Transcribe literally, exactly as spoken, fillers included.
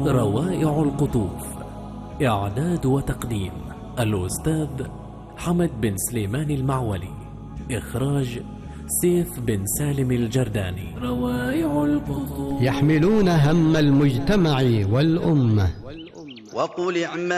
روائع القطوف. إعداد وتقديم الأستاذ حمد بن سليمان المعولي. إخراج سيف بن سالم الجرداني. روائع القطوف يحملون هم المجتمع والأمة. وقل اعملوا